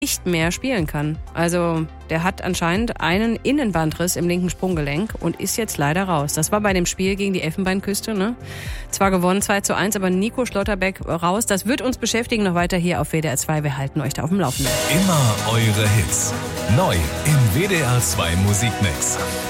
nicht mehr spielen kann. Also der hat anscheinend einen Innenbandriss im linken Sprunggelenk und ist jetzt leider raus. Das war bei dem Spiel gegen die Elfenbeinküste, ne? Zwar gewonnen 2:1, aber Nico Schlotterbeck raus. Das wird uns beschäftigen noch weiter hier auf WDR 2. Wir halten euch da auf dem Laufenden. Immer eure Hits. Neu im WDR 2 Musikmix.